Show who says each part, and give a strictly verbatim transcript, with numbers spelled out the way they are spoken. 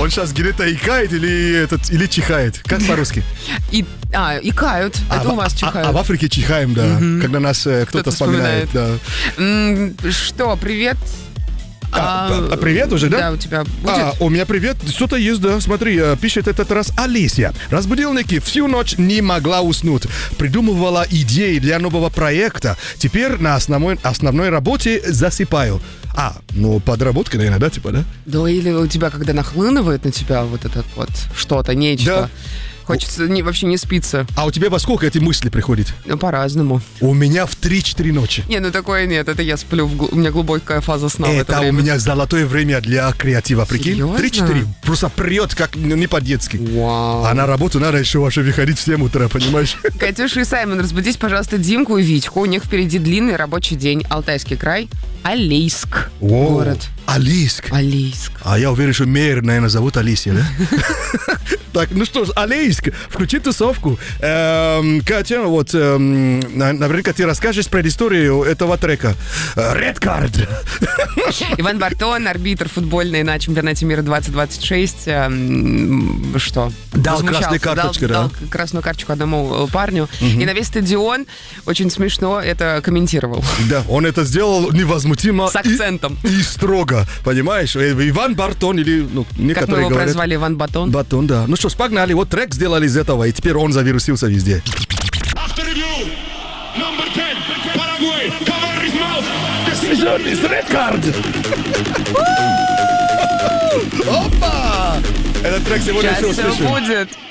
Speaker 1: Он сейчас где-то икает или, этот, или чихает? Как по-русски?
Speaker 2: И, а, икают.
Speaker 1: А,
Speaker 2: Это у вас
Speaker 1: а,
Speaker 2: чихают.
Speaker 1: А, а в Африке чихаем, да.
Speaker 2: Мгм.
Speaker 1: Когда нас э, кто-то,
Speaker 2: Кто-то
Speaker 1: вспоминает.
Speaker 2: вспоминает.
Speaker 1: Да.
Speaker 2: М, Что, привет?
Speaker 1: А, а, привет уже, да?
Speaker 2: Да, у тебя будет?
Speaker 1: А, у меня привет. Что-то есть, да. Смотри, э, пишет этот раз Алисия. Разбудилники всю ночь не могла уснуть. Придумывала идеи для нового проекта. Теперь на основной, основной работе засыпаю. А, ну, подработка, наверное, да, типа, да?
Speaker 2: Да, или у тебя, когда нахлынывает на тебя вот это вот что-то, нечто.
Speaker 1: Да.
Speaker 2: Хочется не, вообще не спиться.
Speaker 1: А у тебя во сколько эти мысли приходят?
Speaker 2: Ну, по-разному.
Speaker 1: У меня в три-четыре ночи.
Speaker 2: Не, ну такое нет, это я сплю, в гл- у меня глубокая фаза сна в это
Speaker 1: Это у
Speaker 2: время.
Speaker 1: меня золотое время для креатива, прикинь?
Speaker 2: Серьезно?
Speaker 1: три-четыре. Просто прет, как не по-детски.
Speaker 2: Вау.
Speaker 1: А на работу надо еще вообще выходить в семь утра, понимаешь?
Speaker 2: Катюша и Саймон, разбудите, пожалуйста, Димку и Витьку. У них впереди длинный рабочий день. Алтайский край, Алейск.
Speaker 1: Воу.
Speaker 2: Город.
Speaker 1: Алейск.
Speaker 2: Алейск.
Speaker 1: А я уверен, что мэр, наверное, зовут Алисия, да? Так, ну что ж, Алейск, включи тусовку. Эм, Катя, вот, эм, на- наверняка ты расскажешь про историю этого трека. Red Card.
Speaker 2: Иван Бартон, арбитр футбольный на чемпионате мира двадцать двадцать шесть. эм, Что?
Speaker 1: Дал
Speaker 2: Возмущался,
Speaker 1: красную карточку,
Speaker 2: дал,
Speaker 1: да?
Speaker 2: дал красную карточку одному э, парню. И на весь стадион очень смешно это комментировал.
Speaker 1: Да, он это сделал невозмутимо
Speaker 2: С акцентом.
Speaker 1: И, и строго, понимаешь? Э, Иван Бартон или, ну,
Speaker 2: Как мы
Speaker 1: некоторые
Speaker 2: его
Speaker 1: говорят...
Speaker 2: прозвали, Иван Батон.
Speaker 1: Батон, да. Ну что ж, погнали. Вот трек сделали из этого, и теперь он завирусился везде.
Speaker 3: After review, number ten, Paraguay, cover his mouth.
Speaker 1: Decision is red card. Опа! Этот трек сегодня
Speaker 2: Сейчас
Speaker 1: все
Speaker 2: все
Speaker 1: услышим.
Speaker 2: будет.